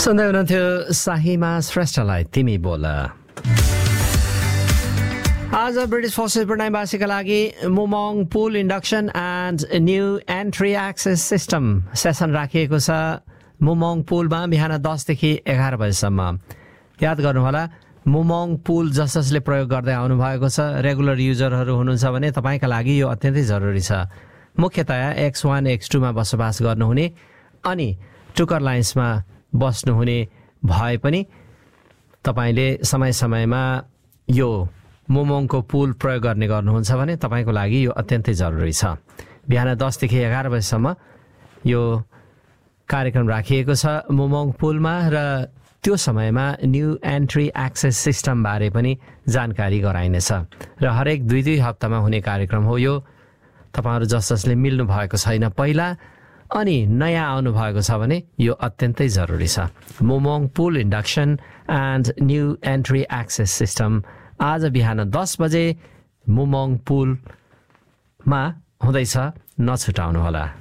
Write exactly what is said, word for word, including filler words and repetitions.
सुन्दै हुनुहुन्थ्यो साहिमा श्रेष्ठलाई तिमी बोल। आज ब्रिटिस फोर्सेस ब्रिटेनवासीका लागि मुमोङ पुल induction and new entry access system session राखिएको छ। मुमोङ पुलमा बिहान दसदेखि एघार बजेसम्म। याद गर्नुहोला, मुमोङ पुल जस जसले प्रयोग गर्दै आउनुभएको छ, रेगुलर युजरहरू हुनुहुन्छ भने तपाईँका लागि यो अत्यन्तै जरुरी छ। मुख्यतया एक्स वान एक्स टूमा बसोबास गर्नुहुने अनि टुकर लाइन्समा बस्नुहुने भए पनि तपाईँले समय समयमा यो मुमोङको पुल प्रयोग गर्ने गर्नुहुन्छ भने तपाईँको लागि यो अत्यन्तै जरुरी छ। बिहान दसदेखि एघार बजीसम्म यो कार्यक्रम राखिएको छ मुमोङ पुलमा र त्यो समयमा न्यू एन्ट्री एक्सेस सिस्टमबारे पनि जानकारी गराइनेछ र हरेक दुई दुई हप्तामा हुने कार्यक्रम हो यो। तपाईँहरू जस जसले मिल्नु भएको छैन पहिला अनि नयाँ आउनुभएको छ भने यो अत्यन्तै जरुरी छ। मुमोङ पुल induction and new entry access system आज बिहान दस बजे मुमोङ पुलमा हुँदैछ, नछुटाउनुहोला।